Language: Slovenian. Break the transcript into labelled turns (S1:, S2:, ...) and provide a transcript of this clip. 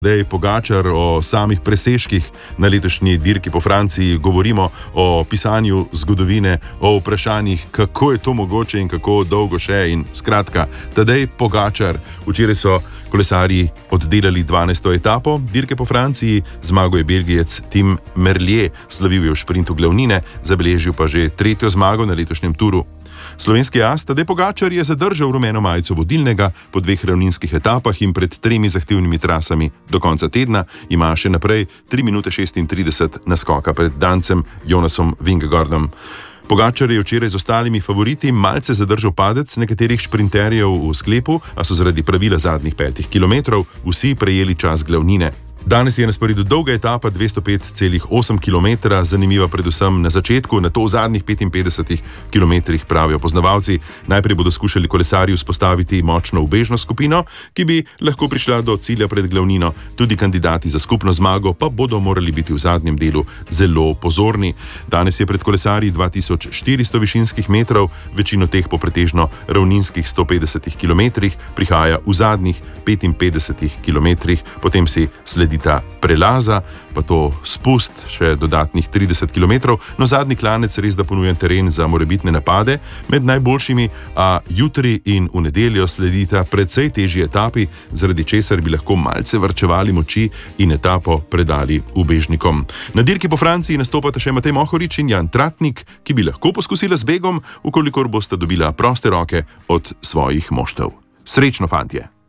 S1: Dej Pogačar o samih presežkih na letošnji dirki po Franciji, govorimo o pisanju zgodovine, o vprašanjih, kako je to mogoče in kako dolgo še. In skratka, Tadej Pogačar, včeraj so kolesarji oddelali 12. etapo dirke po Franciji, zmago je Belgijec Tim Merlier, slavil je v šprintu glavnine, zabeležil pa že 3. zmago na letošnjem turu. Slovenski as Tadej Pogačar je zadržal rumeno majico vodilnega po 2 ravninskih etapah in pred 3 zahtevnimi trasami. Do konca tedna ima še naprej 3 minute 36 naskoka pred Dancem Jonasom Vingegaardom. Pogačar je včeraj z ostalimi favoriti malce zadržal padec nekaterih šprinterjev v sklepu, a so zaradi pravila zadnjih 5 kilometrov vsi prejeli čas glavnine. Danes je na sporedu dolga etapa 205,8 km, zanimiva predvsem na začetku, nato v zadnjih 55 km, pravijo poznavalci. Najprej bodo skušali kolesarji vzpostaviti močno ubežno skupino, ki bi lahko prišla do cilja pred glavnino. Tudi kandidati za skupno zmago pa bodo morali biti v zadnjem delu zelo pozorni. Danes je pred kolesarji 2400 višinskih metrov, večino teh po pretežno ravninskih 150 km, prihaja v zadnjih 55 km, potem si sledita prelaza, pa to spust še dodatnih 30 km, no zadnji klanec res da ponuja teren za morebitne napade med najboljšimi, a jutri in v nedeljo sledita precej težji etapi, zaradi česar bi lahko malce varčevali moči in etapo predali ubežnikom. Na dirki po Franciji nastopata še Matej Mohorič in Jan Tratnik, ki bi lahko poskusila z begom, ukolikor bosta dobila proste roke od svojih moštev. Srečno, fantje!